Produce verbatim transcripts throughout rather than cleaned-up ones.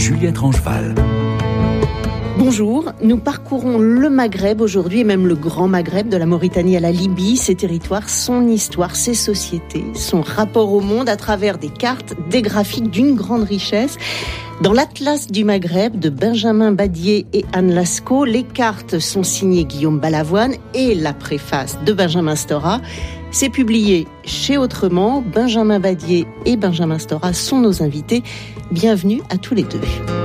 Juliette Rangeval. Bonjour, nous parcourons le Maghreb aujourd'hui, et même le Grand Maghreb, de la Mauritanie à la Libye, ses territoires, son histoire, ses sociétés, son rapport au monde à travers des cartes, des graphiques d'une grande richesse. Dans l'Atlas du Maghreb de Benjamin Badier et Anne Lascaux, les cartes sont signées Guillaume Balavoine et la préface de Benjamin Stora. C'est publié chez Autrement. Benjamin Badier et Benjamin Stora sont nos invités. Bienvenue à tous les deux.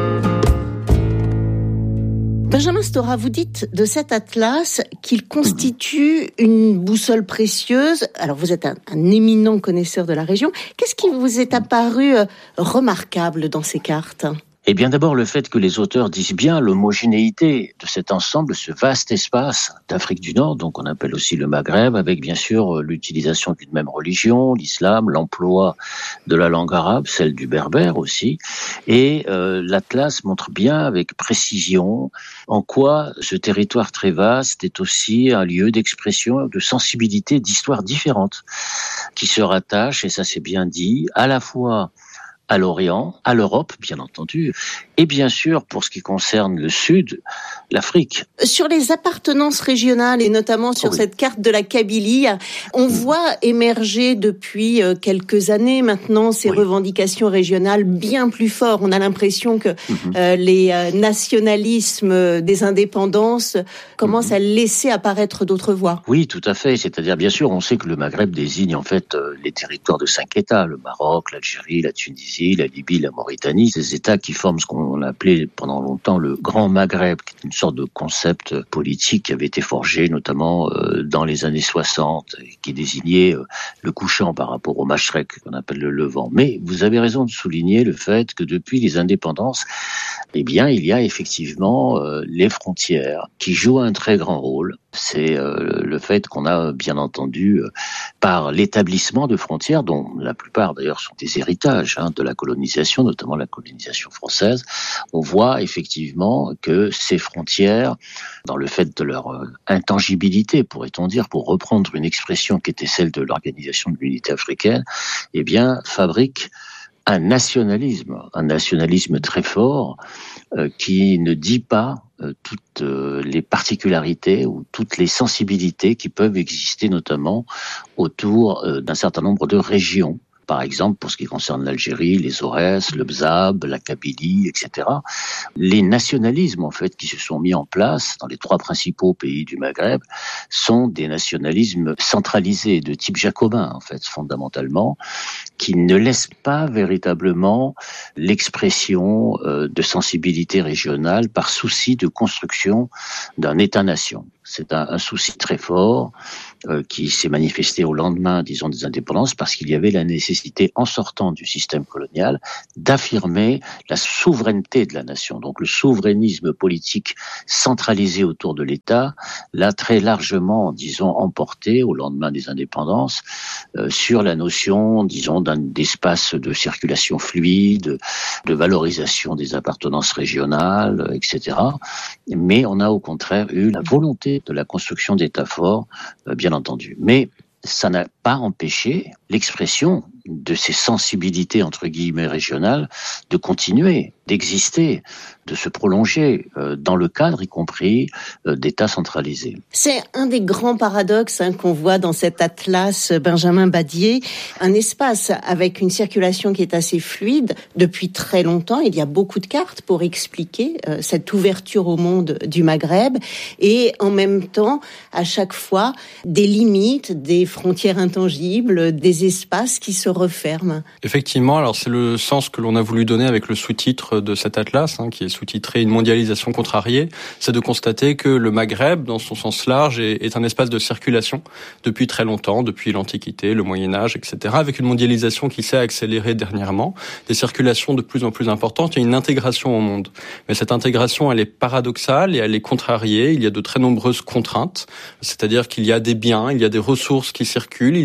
Benjamin Stora, vous dites de cet atlas qu'il constitue une boussole précieuse. Alors vous êtes un, un éminent connaisseur de la région. Qu'est-ce qui vous est apparu remarquable dans ces cartes ? Eh bien d'abord le fait que les auteurs disent bien l'homogénéité de cet ensemble, ce vaste espace d'Afrique du Nord, donc on appelle aussi le Maghreb, avec bien sûr l'utilisation d'une même religion, l'islam, l'emploi de la langue arabe, celle du berbère aussi, et euh, l'Atlas montre bien avec précision en quoi ce territoire très vaste est aussi un lieu d'expression, de sensibilité, d'histoires différentes, qui se rattachent, et ça c'est bien dit, à la fois à l'Orient, à l'Europe, bien entendu, et bien sûr, pour ce qui concerne le Sud, l'Afrique. Sur les appartenances régionales, et notamment sur oh oui. cette carte de la Kabylie, on mmh. voit émerger depuis quelques années maintenant ces oui. revendications régionales bien plus fortes. On a l'impression que mmh. euh, les nationalismes des indépendances commencent mmh. à laisser apparaître d'autres voies. Oui, tout à fait. C'est-à-dire, bien sûr, on sait que le Maghreb désigne en fait les territoires de cinq États, le Maroc, l'Algérie, la Tunisie, la Libye, la Mauritanie, ces États qui forment ce qu'on a appelé pendant longtemps le Grand Maghreb, qui est une sorte de concept politique qui avait été forgé notamment euh, dans les années soixante, et qui désignait euh, le couchant par rapport au Mashrek, qu'on appelle le Levant. Mais vous avez raison de souligner le fait que depuis les indépendances, eh bien, il y a effectivement euh, les frontières qui jouent un très grand rôle. C'est euh, le fait qu'on a bien entendu euh, par l'établissement de frontières, dont la plupart d'ailleurs sont des héritages hein, de la colonisation, notamment la colonisation française, on voit effectivement que ces frontières, dans le fait de leur euh, intangibilité, pourrait-on dire, pour reprendre une expression qui était celle de l'Organisation de l'Unité africaine, eh bien, fabriquent un nationalisme, un nationalisme très fort euh, qui ne dit pas euh, toutes euh, les particularités ou toutes les sensibilités qui peuvent exister notamment autour euh, d'un certain nombre de régions. Par exemple, pour ce qui concerne l'Algérie, les Aurès, le Bzab, la Kabylie, et cetera. Les nationalismes, en fait, qui se sont mis en place dans les trois principaux pays du Maghreb sont des nationalismes centralisés, de type jacobin, en fait, fondamentalement, qui ne laissent pas véritablement l'expression euh, de sensibilité régionale par souci de construction d'un État-nation. C'est un, un souci très fort euh, qui s'est manifesté au lendemain, disons, des indépendances, parce qu'il y avait la nécessité, en sortant du système colonial, d'affirmer la souveraineté de la nation. Donc le souverainisme politique centralisé autour de l'État l'a très largement, disons, emporté au lendemain des indépendances euh, sur la notion, disons, d'un espace de circulation fluide, de valorisation des appartenances régionales, et cetera. Mais on a au contraire eu la volonté de la construction d'États forts, euh, bien entendu. Mais ça n'a pas empêché l'expression de ces sensibilités, entre guillemets, régionales, de continuer, d'exister, de se prolonger euh, dans le cadre, y compris, euh, d'États centralisés. C'est un des grands paradoxes hein, qu'on voit dans cet atlas Benjamin Badier, un espace avec une circulation qui est assez fluide depuis très longtemps. Il y a beaucoup de cartes pour expliquer euh, cette ouverture au monde du Maghreb et en même temps, à chaque fois, des limites, des frontières intangibles, des espaces qui se referment. Effectivement, alors c'est le sens que l'on a voulu donner avec le sous-titre de cet atlas, hein, qui est sous-titré « Une mondialisation contrariée », c'est de constater que le Maghreb, dans son sens large, est, est un espace de circulation depuis très longtemps, depuis l'Antiquité, le Moyen-Âge, et cetera, avec une mondialisation qui s'est accélérée dernièrement, des circulations de plus en plus importantes et une intégration au monde. Mais cette intégration, elle est paradoxale et elle est contrariée. Il y a de très nombreuses contraintes, c'est-à-dire qu'il y a des biens, il y a des ressources qui circulent, il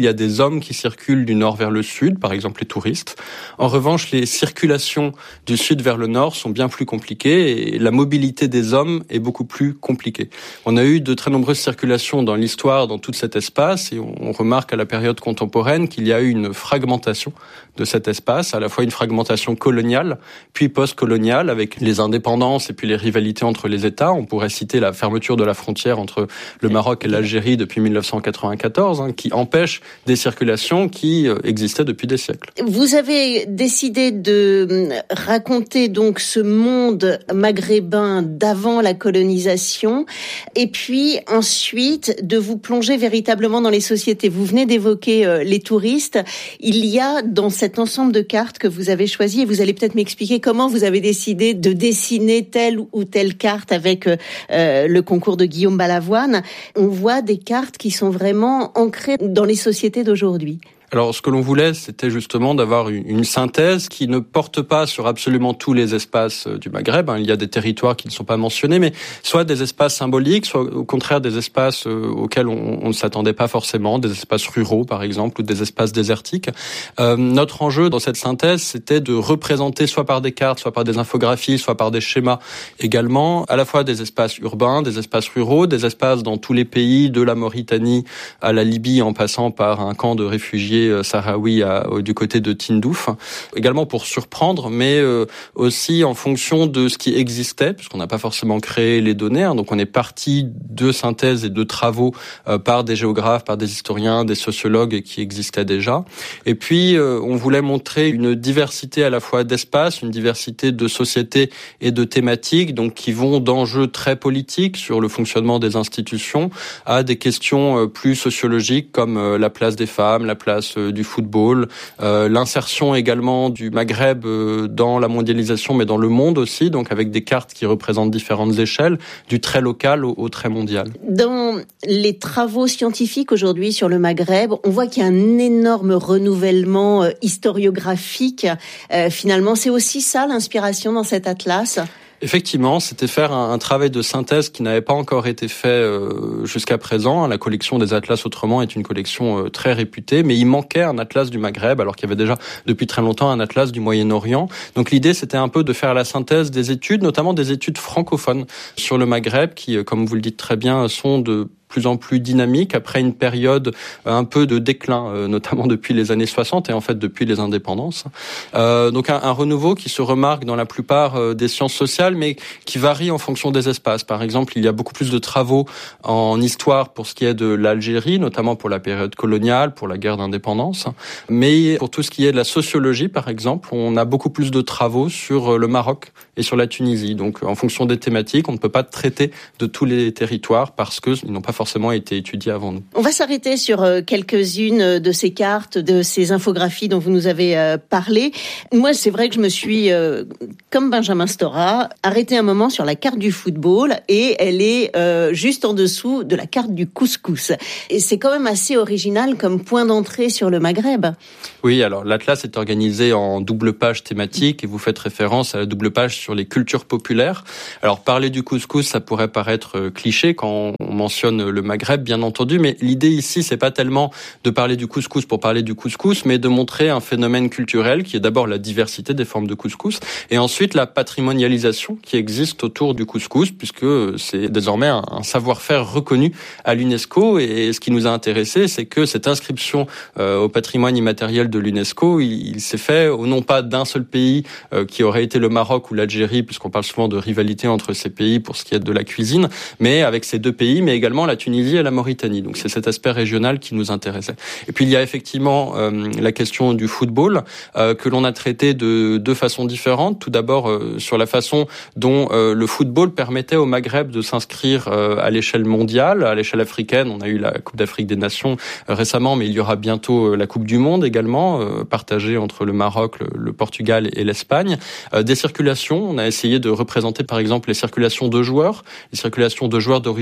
il y a des hommes qui circulent du nord vers le sud, par exemple les touristes. En revanche, les circulations du sud vers le nord sont bien plus compliquées et la mobilité des hommes est beaucoup plus compliquée. On a eu de très nombreuses circulations dans l'histoire, dans tout cet espace, et on remarque à la période contemporaine qu'il y a eu une fragmentation de cet espace, à la fois une fragmentation coloniale, puis post-coloniale, avec les indépendances et puis les rivalités entre les États. On pourrait citer la fermeture de la frontière entre le Maroc et l'Algérie depuis mille neuf cent quatre-vingt-quatorze, hein, qui empêche des circulations qui euh, existaient depuis des siècles. Vous avez décidé de raconter donc ce monde maghrébin d'avant la colonisation, et puis ensuite de vous plonger véritablement dans les sociétés. Vous venez d'évoquer euh, les touristes. Il y a dans cet ensemble de cartes que vous avez choisi, et vous allez peut-être m'expliquer comment vous avez décidé de dessiner telle ou telle carte avec euh, le concours de Guillaume Balavoine. On voit des cartes qui sont vraiment ancrées dans les sociétés d'aujourd'hui. Alors, ce que l'on voulait, c'était justement d'avoir une synthèse qui ne porte pas sur absolument tous les espaces du Maghreb. Il y a des territoires qui ne sont pas mentionnés, mais soit des espaces symboliques, soit au contraire des espaces auxquels on, on ne s'attendait pas forcément, des espaces ruraux, par exemple, ou des espaces désertiques. Euh, notre enjeu dans cette synthèse, c'était de représenter, soit par des cartes, soit par des infographies, soit par des schémas également, à la fois des espaces urbains, des espaces ruraux, des espaces dans tous les pays, de la Mauritanie à la Libye, en passant par un camp de réfugiés sahraoui à, du côté de Tindouf, également pour surprendre, mais euh, aussi en fonction de ce qui existait, puisqu'on n'a pas forcément créé les données, hein, donc on est parti de synthèses et de travaux euh, par des géographes, par des historiens, des sociologues qui existaient déjà. Et puis euh, on voulait montrer une diversité à la fois d'espaces, une diversité de sociétés et de thématiques, donc qui vont d'enjeux très politiques sur le fonctionnement des institutions à des questions euh, plus sociologiques comme euh, la place des femmes, la place du football, euh, l'insertion également du Maghreb euh, dans la mondialisation, mais dans le monde aussi, donc avec des cartes qui représentent différentes échelles, du très local au, au très mondial. Dans les travaux scientifiques aujourd'hui sur le Maghreb, on voit qu'il y a un énorme renouvellement euh, historiographique. Euh, finalement, c'est aussi ça l'inspiration dans cet atlas ? Effectivement, c'était faire un, un travail de synthèse qui n'avait pas encore été fait euh, jusqu'à présent. La collection des Atlas Autrement est une collection euh, très réputée, mais il manquait un atlas du Maghreb, alors qu'il y avait déjà depuis très longtemps un atlas du Moyen-Orient. Donc l'idée, c'était un peu de faire la synthèse des études, notamment des études francophones sur le Maghreb, qui, comme vous le dites très bien, sont de plus en plus dynamique après une période un peu de déclin, euh, notamment depuis les années soixante et en fait depuis les indépendances. Euh, donc un, un renouveau qui se remarque dans la plupart euh, des sciences sociales, mais qui varie en fonction des espaces. Par exemple, il y a beaucoup plus de travaux en histoire pour ce qui est de l'Algérie, notamment pour la période coloniale, pour la guerre d'indépendance. Mais pour tout ce qui est de la sociologie, par exemple, on a beaucoup plus de travaux sur le Maroc et sur la Tunisie. Donc en fonction des thématiques, on ne peut pas traiter de tous les territoires parce qu'ils n'ont pas forcément forcément été étudiés avant nous. On va s'arrêter sur quelques-unes de ces cartes, de ces infographies dont vous nous avez parlé. Moi, c'est vrai que je me suis, comme Benjamin Stora, arrêté un moment sur la carte du football et elle est juste en dessous de la carte du couscous. Et c'est quand même assez original comme point d'entrée sur le Maghreb. Oui, alors l'Atlas est organisé en double page thématique et vous faites référence à la double page sur les cultures populaires. Alors parler du couscous, ça pourrait paraître cliché quand on mentionne le Maghreb, bien entendu, mais l'idée ici, c'est pas tellement de parler du couscous pour parler du couscous, mais de montrer un phénomène culturel qui est d'abord la diversité des formes de couscous et ensuite la patrimonialisation qui existe autour du couscous, puisque c'est désormais un, un savoir-faire reconnu à l'UNESCO. Et ce qui nous a intéressé, c'est que cette inscription euh, au patrimoine immatériel de l'UNESCO, il, il s'est fait au non pas d'un seul pays euh, qui aurait été le Maroc ou l'Algérie, puisqu'on parle souvent de rivalité entre ces pays pour ce qui est de la cuisine, mais avec ces deux pays, mais également la Tunisie et la Mauritanie. Donc c'est cet aspect régional qui nous intéressait. Et puis il y a effectivement euh, la question du football euh, que l'on a traité de deux façons différentes. Tout d'abord euh, sur la façon dont euh, le football permettait au Maghreb de s'inscrire euh, à l'échelle mondiale, à l'échelle africaine. On a eu la Coupe d'Afrique des Nations euh, récemment, mais il y aura bientôt euh, la Coupe du Monde également, euh, partagée entre le Maroc, le, le Portugal et l'Espagne. Euh, des circulations, on a essayé de représenter par exemple les circulations de joueurs, les circulations de joueurs d'origine maghrébine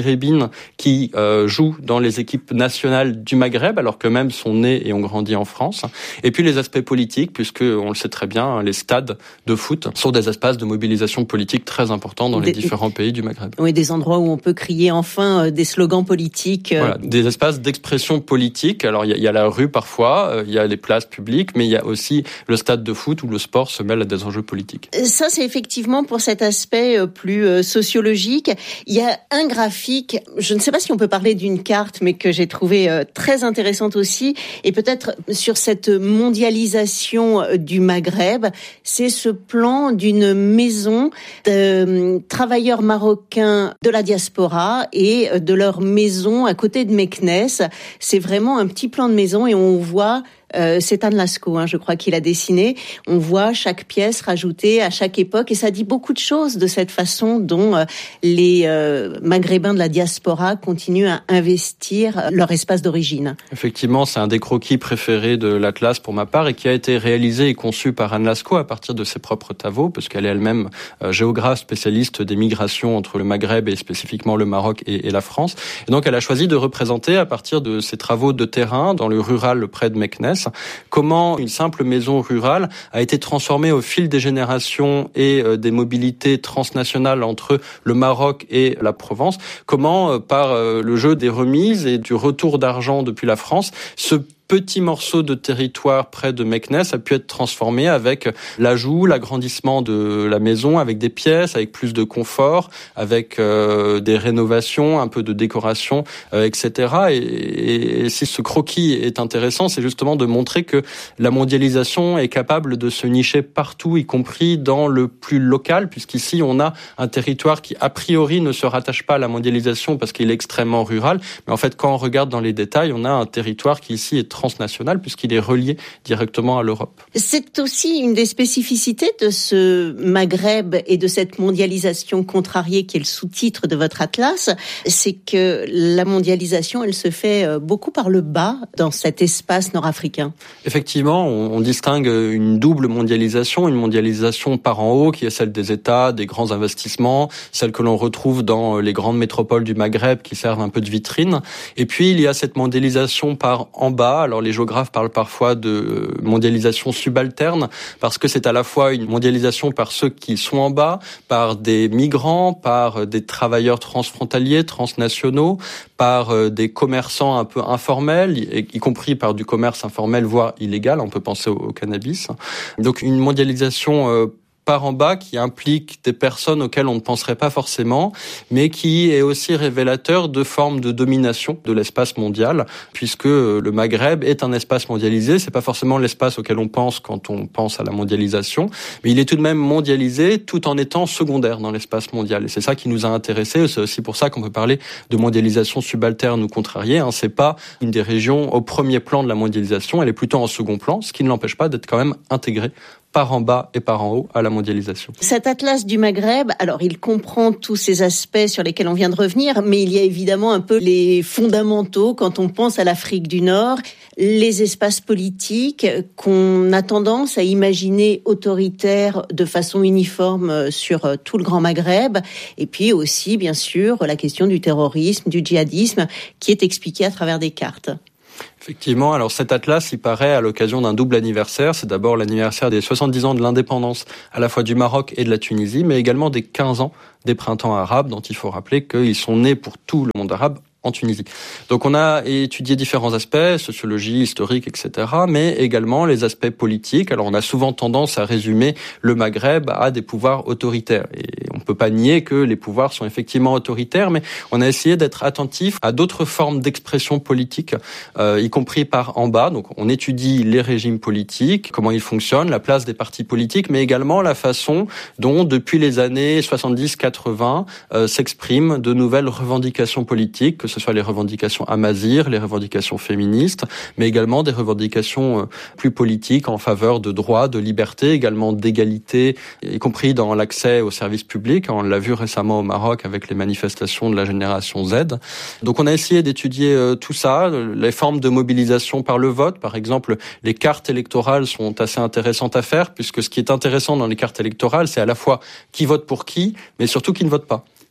maghrébines qui euh, jouent dans les équipes nationales du Maghreb, alors qu'eux-mêmes sont nés et ont grandi en France. Et puis les aspects politiques, puisque on le sait très bien, les stades de foot sont des espaces de mobilisation politique très importants dans des, les différents pays du Maghreb. Oui, des endroits où on peut crier enfin euh, des slogans politiques. Euh... Voilà, des espaces d'expression politique. Alors il y, y a la rue parfois, il euh, y a les places publiques, mais il y a aussi le stade de foot où le sport se mêle à des enjeux politiques. Ça, c'est effectivement pour cet aspect euh, plus euh, sociologique. Il y a un graphique, je ne sais pas si on peut parler d'une carte, mais que j'ai trouvé euh, très intéressante aussi, et peut-être sur cette mondialisation euh, du Maghreb, c'est ce plan d'une maison de euh, travailleurs marocains de la diaspora et euh, de leur maison à côté de Meknès. C'est vraiment un petit plan de maison et on voit Euh, c'est Anne Lascaux, hein, je crois qu'il a dessiné. On voit chaque pièce rajoutée à chaque époque et ça dit beaucoup de choses de cette façon dont euh, les euh, Maghrébins de la diaspora continuent à investir leur espace d'origine. Effectivement, c'est un des croquis préférés de l'Atlas pour ma part et qui a été réalisé et conçu par Anne Lascaux à partir de ses propres travaux, parce qu'elle est elle-même euh, géographe spécialiste des migrations entre le Maghreb et spécifiquement le Maroc et, et la France. Et donc elle a choisi de représenter à partir de ses travaux de terrain dans le rural près de Meknès comment une simple maison rurale a été transformée au fil des générations et euh, des mobilités transnationales entre le Maroc et la Provence, comment euh, par euh, le jeu des remises et du retour d'argent depuis la France, ce petit morceau de territoire près de Meknès a pu être transformé avec l'ajout, l'agrandissement de la maison, avec des pièces, avec plus de confort, avec euh, des rénovations, un peu de décoration, euh, et cetera. Et, et, et si ce croquis est intéressant, c'est justement de montrer que la mondialisation est capable de se nicher partout, y compris dans le plus local, puisqu'ici on a un territoire qui a priori ne se rattache pas à la mondialisation parce qu'il est extrêmement rural, mais en fait quand on regarde dans les détails, on a un territoire qui ici est transnational puisqu'il est relié directement à l'Europe. C'est aussi une des spécificités de ce Maghreb et de cette mondialisation contrariée qui est le sous-titre de votre atlas, c'est que la mondialisation, elle se fait beaucoup par le bas dans cet espace nord-africain. Effectivement, on, on distingue une double mondialisation, une mondialisation par en haut qui est celle des États, des grands investissements, celle que l'on retrouve dans les grandes métropoles du Maghreb qui servent un peu de vitrine. Et puis il y a cette mondialisation par en bas. Alors les géographes parlent parfois de mondialisation subalterne parce que c'est à la fois une mondialisation par ceux qui sont en bas, par des migrants, par des travailleurs transfrontaliers, transnationaux, par des commerçants un peu informels, y compris par du commerce informel, voire illégal. On peut penser au cannabis. Donc une mondialisation euh, par en bas qui implique des personnes auxquelles on ne penserait pas forcément, mais qui est aussi révélateur de formes de domination de l'espace mondial, puisque le Maghreb est un espace mondialisé. C'est pas forcément l'espace auquel on pense quand on pense à la mondialisation, mais il est tout de même mondialisé tout en étant secondaire dans l'espace mondial. Et c'est ça qui nous a intéressés. C'est aussi pour ça qu'on peut parler de mondialisation subalterne ou contrariée. Hein. C'est pas une des régions au premier plan de la mondialisation, elle est plutôt en second plan, ce qui ne l'empêche pas d'être quand même intégrée par en bas et par en haut à la mondialisation. Cet atlas du Maghreb, alors il comprend tous ces aspects sur lesquels on vient de revenir, mais il y a évidemment un peu les fondamentaux quand on pense à l'Afrique du Nord, les espaces politiques qu'on a tendance à imaginer autoritaires de façon uniforme sur tout le Grand Maghreb, et puis aussi bien sûr la question du terrorisme, du djihadisme qui est expliquée à travers des cartes. Effectivement, alors cet atlas, il paraît à l'occasion d'un double anniversaire. C'est d'abord l'anniversaire des soixante-dix ans de l'indépendance à la fois du Maroc et de la Tunisie, mais également des quinze ans des printemps arabes, dont il faut rappeler qu'ils sont nés pour tout le monde arabe en Tunisie. Donc on a étudié différents aspects, sociologie, historique, et cetera, mais également les aspects politiques. Alors on a souvent tendance à résumer le Maghreb à des pouvoirs autoritaires. Et on ne peut pas nier que les pouvoirs sont effectivement autoritaires, mais on a essayé d'être attentif à d'autres formes d'expression politique, euh, y compris par en bas. Donc on étudie les régimes politiques, comment ils fonctionnent, la place des partis politiques, mais également la façon dont, depuis les années soixante-dix quatre-vingts, euh, s'expriment de nouvelles revendications politiques, que ce soit les revendications amazirs, les revendications féministes, mais également des revendications plus politiques en faveur de droits, de liberté, également d'égalité, y compris dans l'accès aux services publics. On l'a vu récemment au Maroc avec les manifestations de la génération Z. Donc on a essayé d'étudier tout ça, les formes de mobilisation par le vote. Par exemple, les cartes électorales sont assez intéressantes à faire, puisque ce qui est intéressant dans les cartes électorales, c'est à la fois qui vote pour qui, mais surtout qui ne vote pas.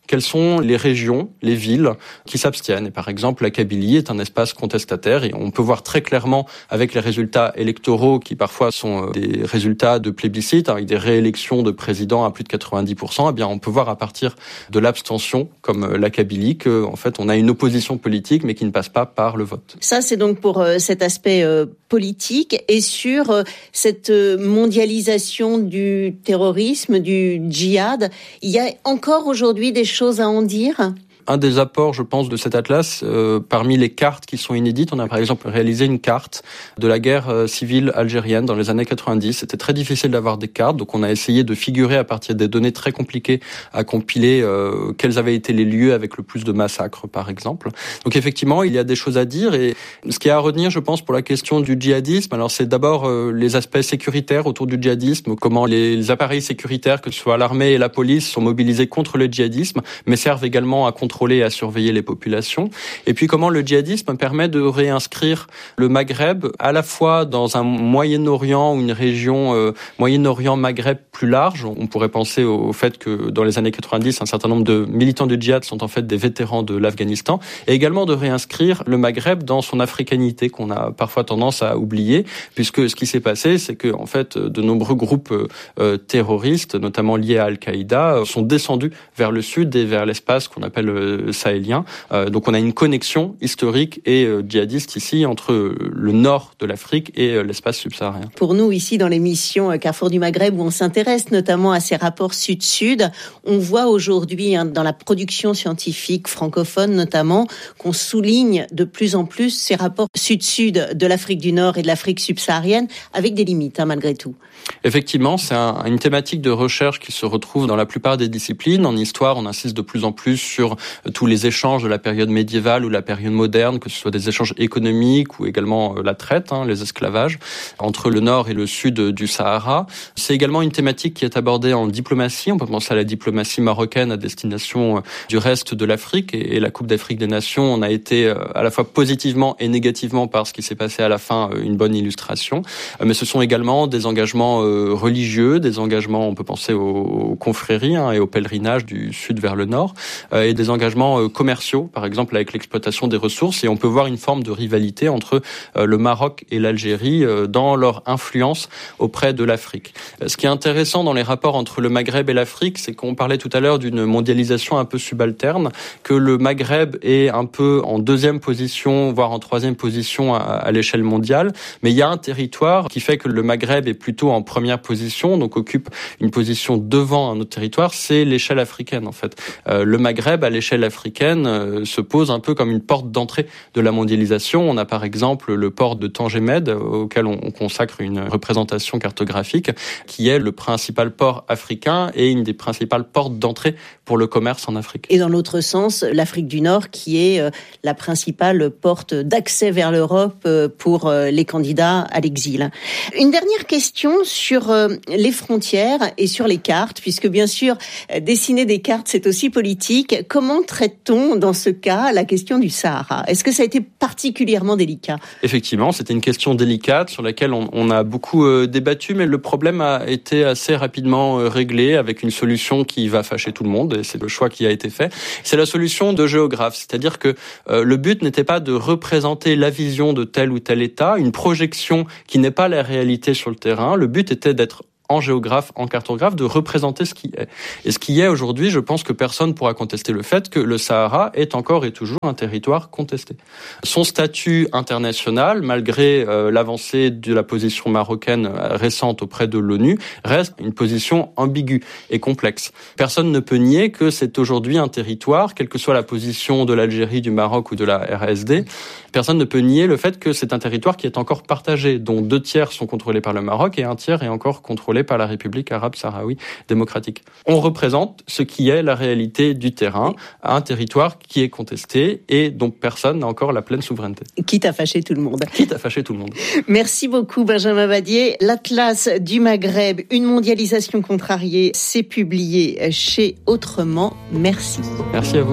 quelles sont les régions, les villes qui s'abstiennent. Et par exemple, la Kabylie est un espace contestataire et on peut voir très clairement avec les résultats électoraux qui parfois sont des résultats de plébiscite, avec des réélections de présidents à plus de quatre-vingt-dix pour cent, eh bien on peut voir à partir de l'abstention, comme la Kabylie, que en fait on a une opposition politique mais qui ne passe pas par le vote. Ça c'est donc pour euh, cet aspect euh, politique. Et sur euh, cette mondialisation du terrorisme, du djihad, il y a encore aujourd'hui des choses à en dire ? Un des apports, je pense, de cet atlas, euh, parmi les cartes qui sont inédites, on a par exemple réalisé une carte de la guerre euh, civile algérienne dans les années quatre-vingt-dix. C'était très difficile d'avoir des cartes, donc on a essayé de figurer à partir des données très compliquées à compiler euh, quels avaient été les lieux avec le plus de massacres, par exemple. Donc effectivement, il y a des choses à dire, et ce qui est à retenir, je pense, pour la question du djihadisme, alors c'est d'abord euh, les aspects sécuritaires autour du djihadisme, comment les, les appareils sécuritaires, que ce soit l'armée et la police, sont mobilisés contre le djihadisme, mais servent également à contrôler et à surveiller les populations. Et puis comment le djihadisme permet de réinscrire le Maghreb à la fois dans un Moyen-Orient ou une région euh, Moyen-Orient-Maghreb plus large. On pourrait penser au fait que dans les années quatre-vingt-dix, un certain nombre de militants du djihad sont en fait des vétérans de l'Afghanistan, et également de réinscrire le Maghreb dans son africanité qu'on a parfois tendance à oublier, puisque ce qui s'est passé, c'est que en fait de nombreux groupes euh, terroristes, notamment liés à Al-Qaïda, sont descendus vers le sud et vers l'espace qu'on appelle euh, sahélien. Euh, donc on a une connexion historique et euh, djihadiste ici entre le nord de l'Afrique et euh, l'espace subsaharien. Pour nous ici dans l'émission Carrefour du Maghreb, où on s'intéresse notamment à ces rapports sud-sud, on voit aujourd'hui hein, dans la production scientifique francophone notamment qu'on souligne de plus en plus ces rapports sud-sud de l'Afrique du Nord et de l'Afrique subsaharienne avec des limites hein, malgré tout. Effectivement, c'est un, une thématique de recherche qui se retrouve dans la plupart des disciplines. En histoire, on insiste de plus en plus sur tous les échanges de la période médiévale ou la période moderne, que ce soit des échanges économiques ou également la traite, hein, les esclavages, entre le nord et le sud du Sahara. C'est également une thématique qui est abordée en diplomatie. On peut penser à la diplomatie marocaine à destination du reste de l'Afrique, et la Coupe d'Afrique des Nations, on a été à la fois positivement et négativement par ce qui s'est passé à la fin une bonne illustration. Mais ce sont également des engagements religieux, des engagements, on peut penser aux confréries hein, et au pèlerinage du sud vers le nord, et des engagements commerciaux, par exemple avec l'exploitation des ressources, et on peut voir une forme de rivalité entre le Maroc et l'Algérie dans leur influence auprès de l'Afrique. Ce qui est intéressant dans les rapports entre le Maghreb et l'Afrique, c'est qu'on parlait tout à l'heure d'une mondialisation un peu subalterne, que le Maghreb est un peu en deuxième position, voire en troisième position à, à l'échelle mondiale, mais il y a un territoire qui fait que le Maghreb est plutôt en première position, donc occupe une position devant un autre territoire, c'est l'échelle africaine en fait. Euh, le Maghreb à l'échelle africaine euh, se pose un peu comme une porte d'entrée de la mondialisation. On a par exemple le port de Tanger Med, auquel on, on consacre une représentation cartographique, qui est le principal port africain et une des principales portes d'entrée pour le commerce en Afrique. Et dans l'autre sens, l'Afrique du Nord qui est euh, la principale porte d'accès vers l'Europe euh, pour euh, les candidats à l'exil. Une dernière question sur euh, les frontières et sur les cartes, puisque bien sûr, euh, dessiner des cartes, c'est aussi politique. Comment traite-t-on dans ce cas la question du Sahara ? Est-ce que ça a été particulièrement délicat ? Effectivement, c'était une question délicate sur laquelle on, on a beaucoup euh, débattu, mais le problème a été assez rapidement euh, réglé avec une solution qui va fâcher tout le monde, et c'est le choix qui a été fait. C'est la solution de géographe, c'est-à-dire que euh, le but n'était pas de représenter la vision de tel ou tel État, une projection qui n'est pas la réalité sur le terrain. Le but était d'être en géographe, en cartographe, de représenter ce qui est. Et ce qui est aujourd'hui, je pense que personne pourra contester le fait que le Sahara est encore et toujours un territoire contesté. Son statut international, malgré euh, l'avancée de la position marocaine récente auprès de l'ONU, reste une position ambiguë et complexe. Personne ne peut nier que c'est aujourd'hui un territoire, quelle que soit la position de l'Algérie, du Maroc ou de la R S D, personne ne peut nier le fait que c'est un territoire qui est encore partagé, dont deux tiers sont contrôlés par le Maroc et un tiers est encore contrôlé par la République arabe sahraoui démocratique. On représente ce qui est la réalité du terrain, un territoire qui est contesté et dont personne n'a encore la pleine souveraineté. Quitte à fâcher tout le monde. Quitte à fâcher tout le monde. Merci beaucoup Benjamin Badier. L'Atlas du Maghreb, une mondialisation contrariée, c'est publié chez Autrement. Merci. Merci à vous.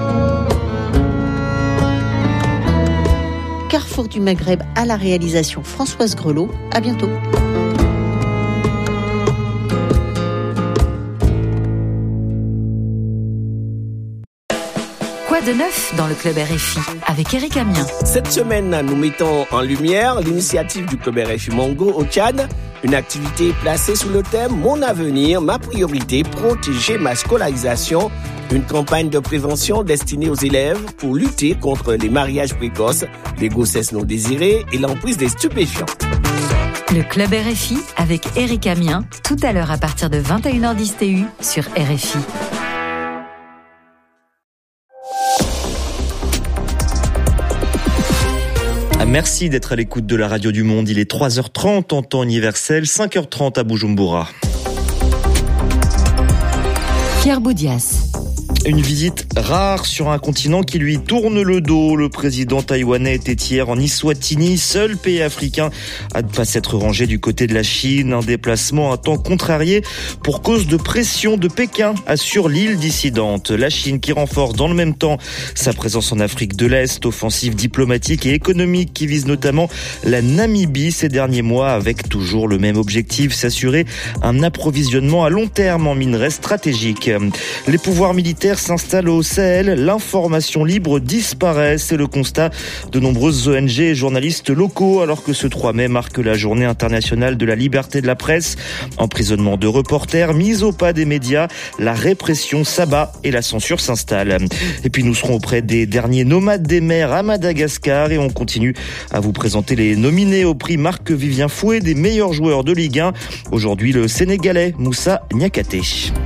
Carrefour du Maghreb à la réalisation Françoise Grelot. À bientôt. Quoi de neuf dans le Club R F I avec Eric Amiens. Cette semaine, nous mettons en lumière l'initiative du Club R F I Mongo au Tchad, une activité placée sous le thème « Mon avenir, ma priorité, protéger ma scolarisation », une campagne de prévention destinée aux élèves pour lutter contre les mariages précoces, les grossesses non désirées et l'emprise des stupéfiants. Le Club R F I avec Eric Amiens, tout à l'heure à partir de vingt et une heures dix T U sur R F I. Merci d'être à l'écoute de la radio du monde. Il est trois heures trente en temps universel, cinq heures trente à Bujumbura. Pierre Boudias. Une visite rare sur un continent qui lui tourne le dos. Le président taïwanais était hier en Eswatini, seul pays africain à ne pas s'être rangé du côté de la Chine. Un déplacement un temps contrarié pour cause de pression de Pékin, assure l'île dissidente. La Chine qui renforce dans le même temps sa présence en Afrique de l'Est, offensive diplomatique et économique qui vise notamment la Namibie ces derniers mois avec toujours le même objectif, s'assurer un approvisionnement à long terme en minerais stratégiques. Les pouvoirs militaires s'installe au Sahel, l'information libre disparaît. C'est le constat de nombreuses O N G et journalistes locaux alors que ce trois mai marque la journée internationale de la liberté de la presse. Emprisonnement de reporters, mise au pas des médias, la répression s'abat et la censure s'installe. Et puis nous serons auprès des derniers nomades des mers à Madagascar et on continue à vous présenter les nominés au prix Marc-Vivien Fouet des meilleurs joueurs de Ligue un. Aujourd'hui le Sénégalais Moussa Niakhaté.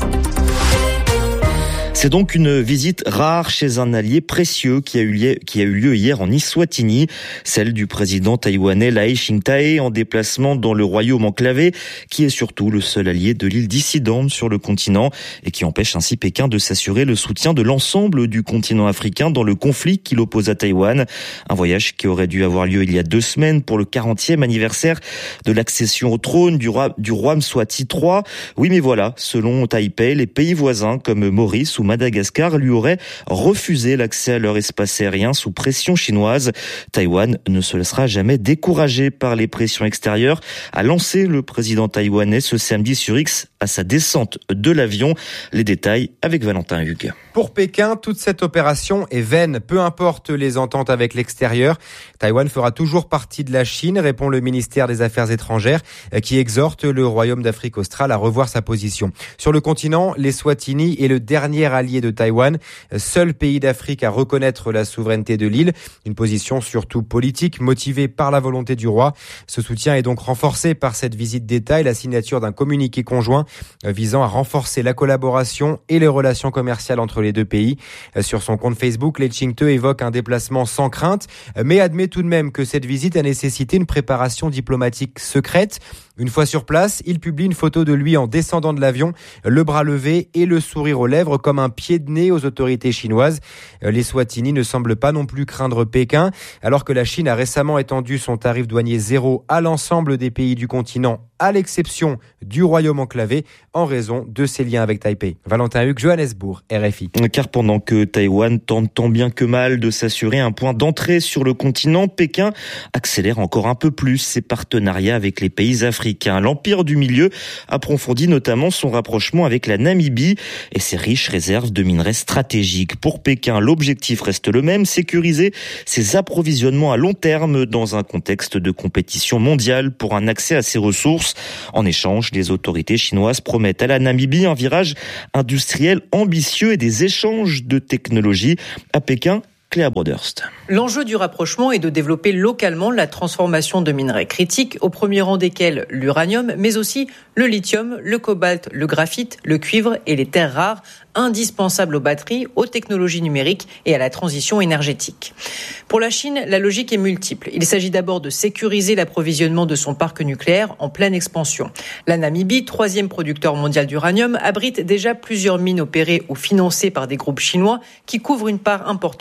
C'est donc une visite rare chez un allié précieux qui a eu lieu, qui a eu lieu hier en Eswatini, celle du président taïwanais Lai Ching-te en déplacement dans le royaume enclavé, qui est surtout le seul allié de l'île dissidente sur le continent et qui empêche ainsi Pékin de s'assurer le soutien de l'ensemble du continent africain dans le conflit qui l'oppose à Taïwan. Un voyage qui aurait dû avoir lieu il y a deux semaines pour le quarantième anniversaire de l'accession au trône du roi, du roi Mswati trois. Oui, mais voilà, selon Taipei, les pays voisins comme Maurice ou Madagascar lui aurait refusé l'accès à leur espace aérien sous pression chinoise. Taïwan ne se laissera jamais décourager par les pressions extérieures, a lancé le président taïwanais ce samedi sur X à sa descente de l'avion. Les détails avec Valentin Hugues. Pour Pékin, toute cette opération est vaine, peu importe les ententes avec l'extérieur. Taïwan fera toujours partie de la Chine, répond le ministère des Affaires étrangères, qui exhorte le Royaume d'Afrique australe à revoir sa position. Sur le continent, l'Eswatini est le dernier allié de Taïwan, seul pays d'Afrique à reconnaître la souveraineté de l'île, une position surtout politique motivée par la volonté du roi. Ce soutien est donc renforcé par cette visite d'État et la signature d'un communiqué conjoint visant à renforcer la collaboration et les relations commerciales entre les deux pays. Sur son compte Facebook, Lai Ching-te évoque un déplacement sans crainte, mais admet tout de même que cette visite a nécessité une préparation diplomatique secrète. Une fois sur place, il publie une photo de lui en descendant de l'avion, le bras levé et le sourire aux lèvres comme un pied de nez aux autorités chinoises. L'Eswatini ne semble pas non plus craindre Pékin, alors que la Chine a récemment étendu son tarif douanier zéro à l'ensemble des pays du continent, à l'exception du royaume enclavé, en raison de ses liens avec Taipei. Valentin Hugues, Johannesburg, R F I. Car pendant que Taïwan tente tant bien que mal de s'assurer un point d'entrée sur le continent, Pékin accélère encore un peu plus ses partenariats avec les pays africains. L'Empire du Milieu approfondit notamment son rapprochement avec la Namibie et ses riches réserves de minerais stratégiques. Pour Pékin, l'objectif reste le même, sécuriser ses approvisionnements à long terme dans un contexte de compétition mondiale pour un accès à ces ressources. En échange, les autorités chinoises promettent à la Namibie un virage industriel ambitieux et des échanges de technologies. À Pékin, Cléa Broderst. L'enjeu du rapprochement est de développer localement la transformation de minerais critiques, au premier rang desquels l'uranium, mais aussi le lithium, le cobalt, le graphite, le cuivre et les terres rares, indispensables aux batteries, aux technologies numériques et à la transition énergétique. Pour la Chine, la logique est multiple. Il s'agit d'abord de sécuriser l'approvisionnement de son parc nucléaire en pleine expansion. La Namibie, troisième producteur mondial d'uranium, abrite déjà plusieurs mines opérées ou financées par des groupes chinois qui couvrent une part importante des besoins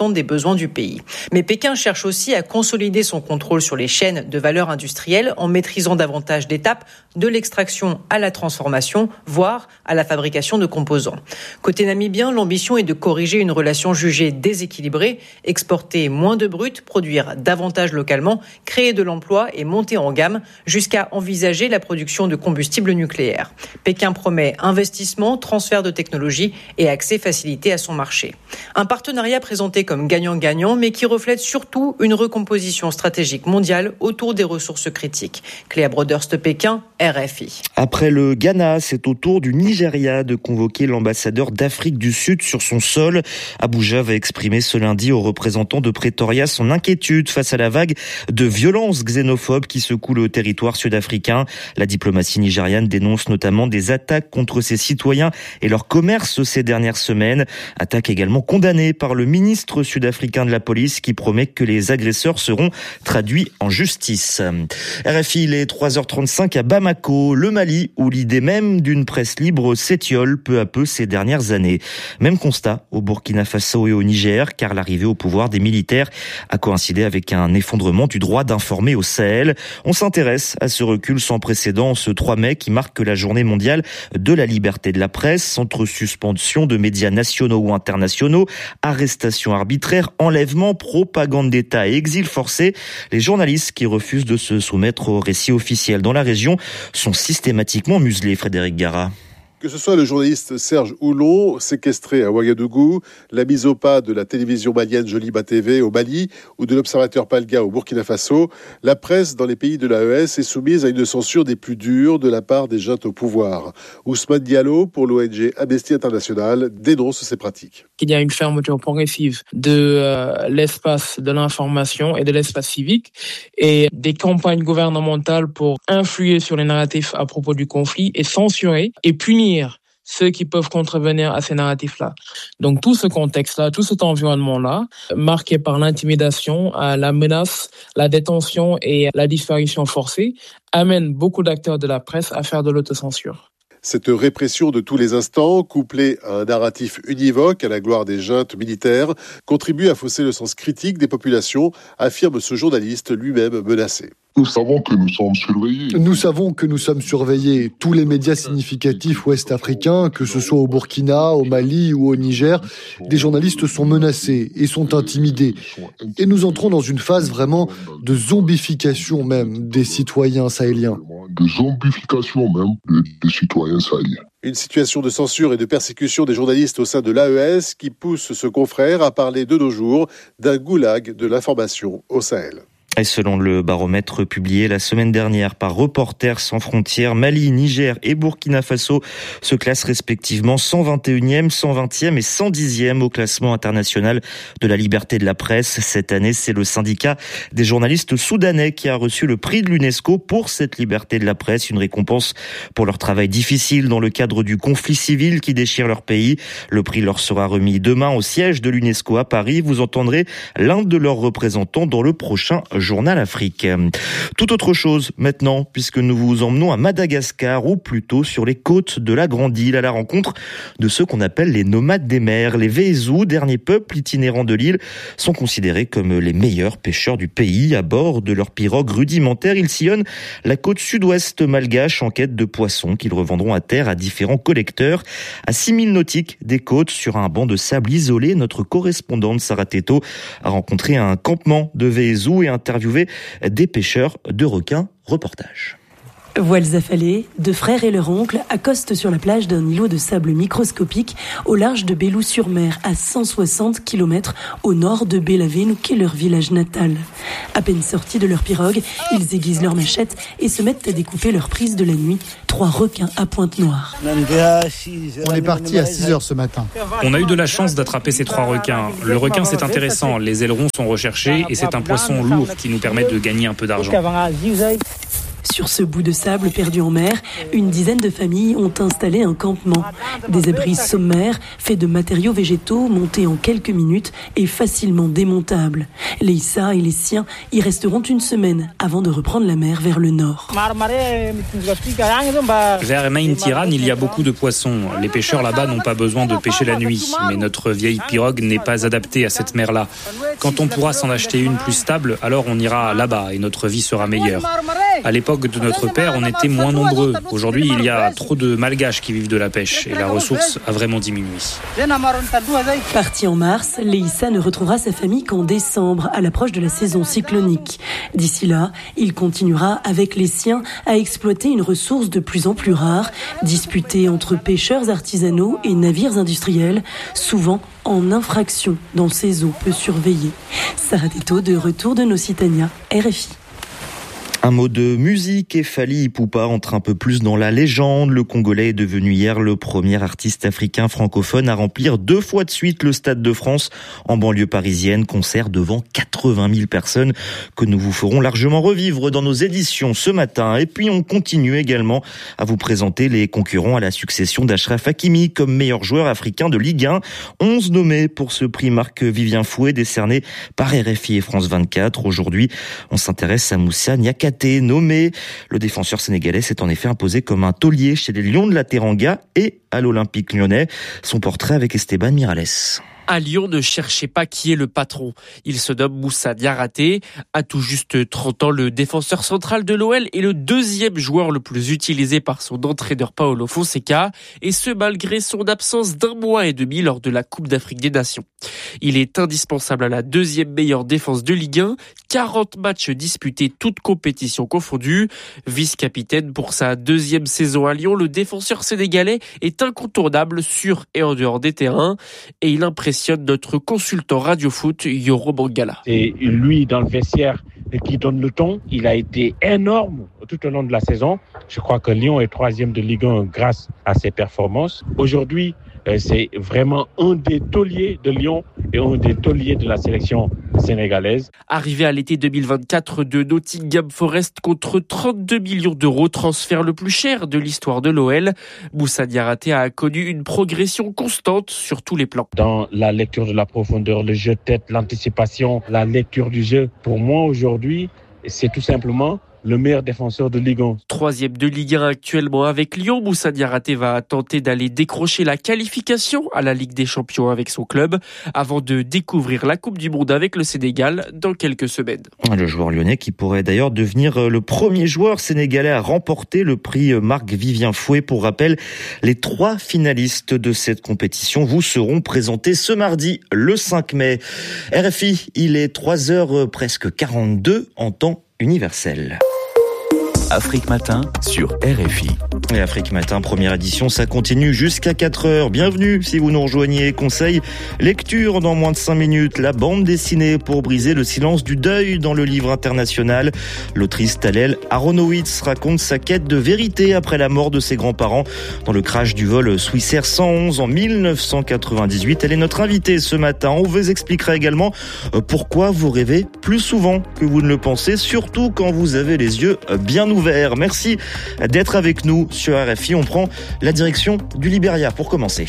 besoins du pays. Mais Pékin cherche aussi à consolider son contrôle sur les chaînes de valeur industrielle en maîtrisant davantage d'étapes de l'extraction à la transformation, voire à la fabrication de composants. Côté namibien, l'ambition est de corriger une relation jugée déséquilibrée, exporter moins de brut, produire davantage localement, créer de l'emploi et monter en gamme jusqu'à envisager la production de combustibles nucléaires. Pékin promet investissement, transfert de technologie et accès facilité à son marché. Un partenariat présenté comme gagnant-gagnant, mais qui reflète surtout une recomposition stratégique mondiale autour des ressources critiques. Cléa Broderst, Pékin, R F I. Après le Ghana, c'est au tour du Nigeria de convoquer l'ambassadeur d'Afrique du Sud sur son sol. Abuja va exprimer ce lundi aux représentants de Pretoria son inquiétude face à la vague de violences xénophobes qui secoue le territoire sud-africain. La diplomatie nigériane dénonce notamment des attaques contre ses citoyens et leur commerce ces dernières semaines. Attaque également condamnée par le ministre sud-africain de la police qui promet que les agresseurs seront traduits en justice. R F I, il est trois heures trente-cinq à Bamako, le Mali, où l'idée même d'une presse libre s'étiole peu à peu ces dernières années. Même constat au Burkina Faso et au Niger, car l'arrivée au pouvoir des militaires a coïncidé avec un effondrement du droit d'informer au Sahel. On s'intéresse à ce recul sans précédent ce trois mai qui marque la journée mondiale de la liberté de la presse, entre suspension de médias nationaux ou internationaux, arrestations arbitraires, enlèvements, propagande d'État et exil forcé. Les journalistes qui refusent de se soumettre au récit officiel dans la région sont systématiquement muselés. Frédéric Gara. Que ce soit le journaliste Serge Houlon, séquestré à Ouagadougou, la mise au pas de la télévision malienne Joliba T V au Mali ou de l'Observateur Palga au Burkina Faso, la presse dans les pays de l'A E S est soumise à une censure des plus dures de la part des juntes au pouvoir. Ousmane Diallo, pour l'O N G Amnesty International, dénonce ces pratiques. Il y a une fermeture progressive de euh, l'espace de l'information et de l'espace civique et des campagnes gouvernementales pour influer sur les narratifs à propos du conflit et censurer et punir ceux qui peuvent contrevenir à ces narratifs-là. Donc tout ce contexte-là, tout cet environnement-là, marqué par l'intimidation, la menace, la détention et la disparition forcée, amène beaucoup d'acteurs de la presse à faire de l'autocensure. Cette répression de tous les instants, couplée à un narratif univoque à la gloire des juntes militaires, contribue à fausser le sens critique des populations, affirme ce journaliste lui-même menacé. Nous savons que nous sommes surveillés. Nous savons que nous sommes surveillés. Tous les médias significatifs ouest-africains, que ce soit au Burkina, au Mali ou au Niger, des journalistes sont menacés et sont intimidés. Et nous entrons dans une phase vraiment de zombification même des citoyens sahéliens. De zombification même des citoyens sahéliens. Une situation de censure et de persécution des journalistes au sein de l'A E S qui pousse ce confrère à parler de nos jours d'un goulag de l'information au Sahel. Et selon le baromètre publié la semaine dernière par Reporters sans frontières, Mali, Niger et Burkina Faso se classent respectivement cent vingt et unième, cent vingtième et cent dixième au classement international de la liberté de la presse. Cette année, c'est le syndicat des journalistes soudanais qui a reçu le prix de l'UNESCO pour cette liberté de la presse, une récompense pour leur travail difficile dans le cadre du conflit civil qui déchire leur pays. Le prix leur sera remis demain au siège de l'UNESCO à Paris. Vous entendrez l'un de leurs représentants dans le prochain Journal Afrique. Tout autre chose maintenant, puisque nous vous emmenons à Madagascar, ou plutôt sur les côtes de la Grande Île, à la rencontre de ceux qu'on appelle les nomades des mers. Les Vézous, dernier peuple itinérant de l'île, sont considérés comme les meilleurs pêcheurs du pays. À bord de leurs pirogues rudimentaires, ils sillonnent la côte sud-ouest malgache en quête de poissons qu'ils revendront à terre à différents collecteurs. À six milles nautiques des côtes, sur un banc de sable isolé, notre correspondante Sarah Teto a rencontré un campement de Vézous et interviewé des pêcheurs de requins. Reportage. Voiles affalés, deux frères et leur oncle accostent sur la plage d'un îlot de sable microscopique au large de Belou-sur-Mer, à cent soixante kilomètres au nord de Bélavenu, qui est leur village natal. À peine sortis de leur pirogue, ils aiguisent leurs machettes et se mettent à découper leur prise de la nuit, trois requins à pointe noire. On est parti à six heures ce matin. On a eu de la chance d'attraper ces trois requins. Le requin, c'est intéressant, les ailerons sont recherchés et c'est un poisson lourd qui nous permet de gagner un peu d'argent. Sur ce bout de sable perdu en mer, une dizaine de familles ont installé un campement. Des abris sommaires faits de matériaux végétaux montés en quelques minutes et facilement démontables. Leïssa et les siens y resteront une semaine avant de reprendre la mer vers le nord. Vers Main Tiran, il y a beaucoup de poissons. Les pêcheurs là-bas n'ont pas besoin de pêcher la nuit, mais notre vieille pirogue n'est pas adaptée à cette mer-là. Quand on pourra s'en acheter une plus stable, alors on ira là-bas et notre vie sera meilleure. À l'époque de notre père, on était moins nombreux. Aujourd'hui, il y a trop de malgaches qui vivent de la pêche et la ressource a vraiment diminué. Parti en mars, Leïssa ne retrouvera sa famille qu'en décembre, à l'approche de la saison cyclonique. D'ici là, il continuera avec les siens à exploiter une ressource de plus en plus rare, disputée entre pêcheurs artisanaux et navires industriels, souvent en infraction dans ces eaux peu surveillées. Sarah Teto de retour de Nocitania, R F I. Un mot de musique et Fally Ipupa entre un peu plus dans la légende. Le Congolais est devenu hier le premier artiste africain francophone à remplir deux fois de suite le Stade de France en banlieue parisienne. Concert devant quatre-vingt mille personnes que nous vous ferons largement revivre dans nos éditions ce matin. Et puis on continue également à vous présenter les concurrents à la succession d'Achraf Hakimi comme meilleur joueur africain de Ligue un. onze nommés pour ce prix Marc-Vivien Fouet décerné par R F I et France vingt-quatre. Aujourd'hui, on s'intéresse à Moussa Niakhaté. Nommé, le défenseur sénégalais s'est en effet imposé comme un taulier chez les Lions de la Teranga et à l'Olympique lyonnais. Son portrait avec Esteban Miralles. À Lyon, ne cherchez pas qui est le patron. Il se nomme Moussa Niakhaté. À tout juste trente ans, le défenseur central de l'O L est le deuxième joueur le plus utilisé par son entraîneur Paulo Fonseca, et ce malgré son absence d'un mois et demi lors de la Coupe d'Afrique des Nations. Il est indispensable à la deuxième meilleure défense de Ligue un, quarante matchs disputés toutes compétitions confondues. Vice-capitaine pour sa deuxième saison à Lyon, le défenseur sénégalais est incontournable sur et en dehors des terrains, et il impressionne notre consultant radio foot Yoro Mangala. C'est lui dans le vestiaire qui donne le ton. Il a été énorme tout au long de la saison. Je crois que Lyon est troisième de Ligue un grâce à ses performances. Aujourd'hui, c'est vraiment un des tauliers de Lyon et un des tauliers de la sélection sénégalaise. Arrivé à l'été deux mille vingt-quatre de Nottingham Forest contre trente-deux millions d'euros, transfert le plus cher de l'histoire de l'O L, Moussa Niakhaté a connu une progression constante sur tous les plans. Dans la lecture de la profondeur, le jeu de tête, l'anticipation, la lecture du jeu, pour moi aujourd'hui, c'est tout simplement le meilleur défenseur de Ligue un. Troisième de Ligue un actuellement avec Lyon, Moussa Niakhaté va tenter d'aller décrocher la qualification à la Ligue des Champions avec son club avant de découvrir la Coupe du Monde avec le Sénégal dans quelques semaines. Le joueur lyonnais qui pourrait d'ailleurs devenir le premier joueur sénégalais à remporter le prix Marc-Vivien Fouet. Pour rappel, les trois finalistes de cette compétition vous seront présentés ce mardi, le cinq mai. R F I, il est trois heures presque quarante-deux en temps universel. Afrique Matin sur R F I. Et Afrique Matin, première édition, ça continue jusqu'à quatre heures. Bienvenue si vous nous rejoignez. Conseil, lecture dans moins de cinq minutes. La bande dessinée pour briser le silence du deuil dans le livre international. L'autrice Talel Aronowitz raconte sa quête de vérité après la mort de ses grands-parents dans le crash du vol Swissair cent onze en mille neuf cent quatre-vingt-dix-huit. Elle est notre invitée ce matin. On vous expliquera également pourquoi vous rêvez plus souvent que vous ne le pensez, surtout quand vous avez les yeux bien ouverts. Merci d'être avec nous sur R F I. On prend la direction du Libéria pour commencer.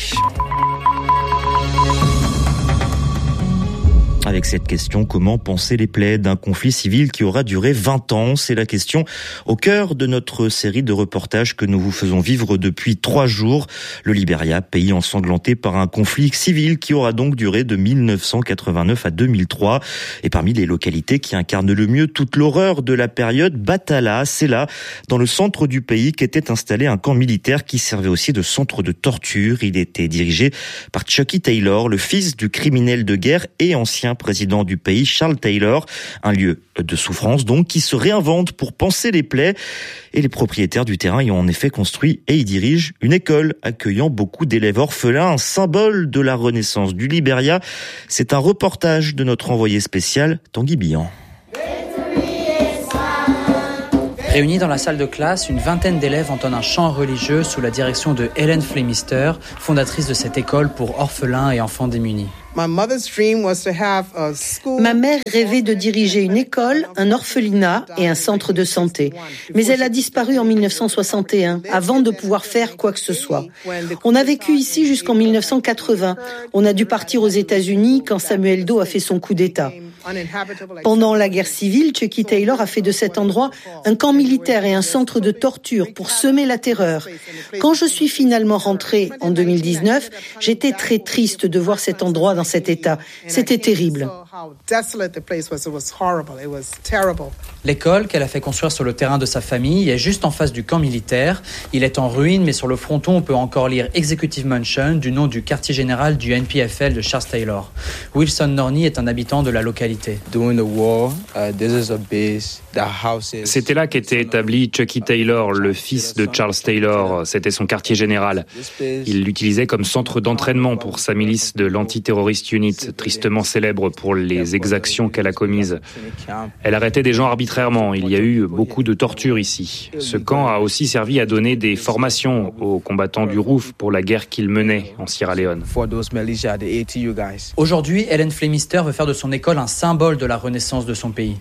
Avec cette question, comment penser les plaies d'un conflit civil qui aura duré vingt ans? C'est la question au cœur de notre série de reportages que nous vous faisons vivre depuis trois jours. Le Libéria, pays ensanglanté par un conflit civil qui aura donc duré de mille neuf cent quatre-vingt-neuf à deux mille trois. Et parmi les localités qui incarnent le mieux toute l'horreur de la période, Batala, c'est là, dans le centre du pays, qu'était installé un camp militaire qui servait aussi de centre de torture. Il était dirigé par Chucky Taylor, le fils du criminel de guerre et ancien président du pays, Charles Taylor. Un lieu de souffrance donc qui se réinvente pour panser les plaies. Et les propriétaires du terrain y ont en effet construit et y dirigent une école accueillant beaucoup d'élèves orphelins, un symbole de la renaissance du Libéria. C'est un reportage de notre envoyé spécial Tanguy Bihan. Réunis dans la salle de classe, une vingtaine d'élèves entonnent un chant religieux sous la direction de Hélène Flemister, fondatrice de cette école pour orphelins et enfants démunis. Ma mère rêvait de diriger une école, un orphelinat et un centre de santé. Mais elle a disparu en dix-neuf cent soixante et un, avant de pouvoir faire quoi que ce soit. On a vécu ici jusqu'en dix-neuf cent quatre-vingts. On a dû partir aux États-Unis quand Samuel Doe a fait son coup d'État. Pendant la guerre civile, Chucky Taylor a fait de cet endroit un camp militaire et un centre de torture pour semer la terreur. Quand je suis finalement rentrée en deux mille dix-neuf, j'étais très triste de voir cet endroit dans cet état. C'était terrible. L'école qu'elle a fait construire sur le terrain de sa famille est juste en face du camp militaire. Il est en ruine, mais sur le fronton, on peut encore lire Executive Mansion du nom du quartier général du N P F L de Charles Taylor. Wilson Norney est un habitant de la localité. C'était là qu'était établi Chucky Taylor, le fils de Charles Taylor. C'était son quartier général. Il l'utilisait comme centre d'entraînement pour sa milice de l'Anti-Terrorist Unit, tristement célèbre pour les exactions qu'elle a commises. Elle arrêtait des gens arbitrairement. Il y a eu beaucoup de tortures ici. Ce camp a aussi servi à donner des formations aux combattants du R O U F pour la guerre qu'ils menaient en Sierra Leone. Aujourd'hui, Helen Flemister veut faire de son école un symbole de la renaissance de son pays.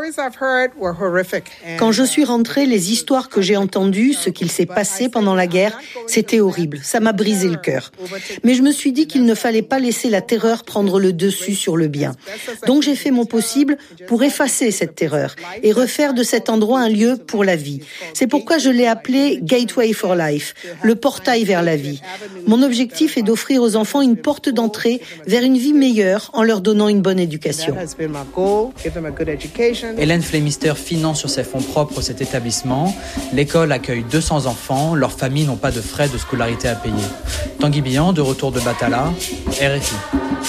Quand je suis rentrée, les histoires que j'ai entendues, ce qu'il s'est passé pendant la guerre, c'était horrible. Ça m'a brisé le cœur. Mais je me suis dit qu'il ne fallait pas laisser la terreur prendre le dessus sur le bien. Donc j'ai fait mon possible pour effacer cette terreur et refaire de cet endroit un lieu pour la vie. C'est pourquoi je l'ai appelé Gateway for Life, le portail vers la vie. Mon objectif est d'offrir aux enfants une porte d'entrée vers une vie meilleure en leur donnant une bonne éducation. Helen Flemister finance sur ses fonds propres cet établissement. L'école accueille deux cents enfants. Leurs familles n'ont pas de frais de scolarité à payer. Tanguy Bihan, de retour de Batala, R F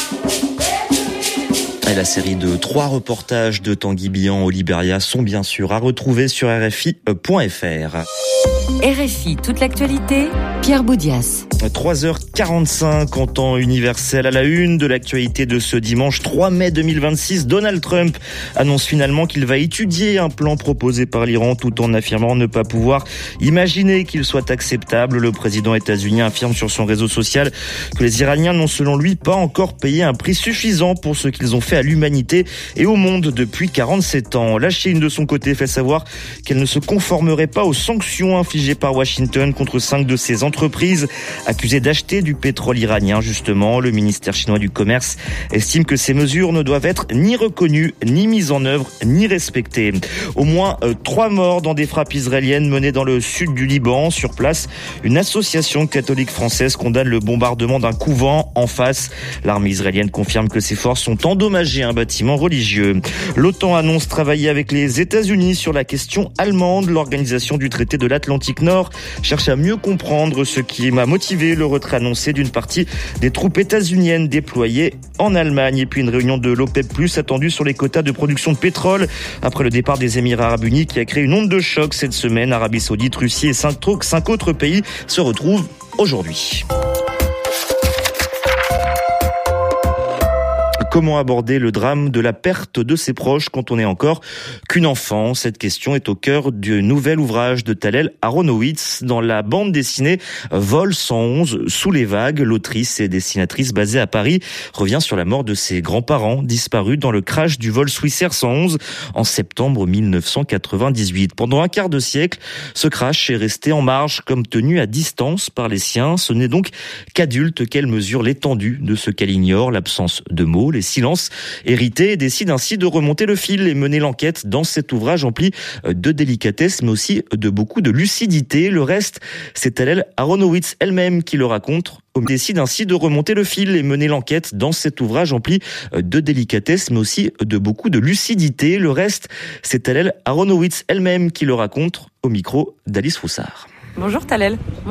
I. Et la série de trois reportages de Tanguy Bihan au Libéria sont bien sûr à retrouver sur R F I point F R. R F I, toute l'actualité, Pierre Boudias. trois heures quarante-cinq en temps universel à la une de l'actualité de ce dimanche trois mai deux mille vingt-six. Donald Trump annonce finalement qu'il va étudier un plan proposé par l'Iran tout en affirmant ne pas pouvoir imaginer qu'il soit acceptable. Le président états-unien affirme sur son réseau social que les Iraniens n'ont selon lui pas encore payé un prix suffisant pour ce qu'ils ont fait à l'humanité et au monde depuis quarante-sept ans. La Chine de son côté fait savoir qu'elle ne se conformerait pas aux sanctions infligées par Washington contre cinq de ses entreprises accusées d'acheter du pétrole iranien. Justement, le ministère chinois du Commerce estime que ces mesures ne doivent être ni reconnues, ni mises en œuvre, ni respectées. Au moins euh, trois morts dans des frappes israéliennes menées dans le sud du Liban. Sur place, une association catholique française condamne le bombardement d'un couvent en face. L'armée israélienne confirme que ses forces ont endommagé un bâtiment religieux. L'OTAN annonce travailler avec les États-Unis sur la question allemande. L'organisation du traité de l'Atlantique Nord cherche à mieux comprendre ce qui m'a motivé le retrait annoncé d'une partie des troupes états-uniennes déployées en Allemagne. Et puis une réunion de l'OPEP plus, attendue sur les quotas de production de pétrole après le départ des Émirats Arabes Unis qui a créé une onde de choc cette semaine. Arabie Saoudite, Russie et cinq, cinq autres pays se retrouvent aujourd'hui. Comment aborder le drame de la perte de ses proches quand on n'est encore qu'une enfant? Cette question est au cœur du nouvel ouvrage de Tallel Aronowitz dans la bande dessinée Vol cent onze sous les vagues. L'autrice et dessinatrice basée à Paris revient sur la mort de ses grands-parents disparus dans le crash du vol Swissair cent onze en septembre mille neuf cent quatre-vingt-dix-huit. Pendant un quart de siècle, ce crash est resté en marge comme tenu à distance par les siens. Ce n'est donc qu'adulte qu'elle mesure l'étendue de ce qu'elle ignore, l'absence de mots, les silences hérités, et décide ainsi de remonter le fil et mener l'enquête dans cet ouvrage empli de délicatesse mais aussi de beaucoup de lucidité. Le reste, c'est Tallel Aronowitz elle-même qui le raconte. Décide ainsi de remonter le fil et mener l'enquête dans cet ouvrage empli de délicatesse mais aussi de beaucoup de lucidité. Le reste, c'est Tallel Aronowitz elle-même qui le raconte au micro d'Alice Froussard. Bonjour Tallel.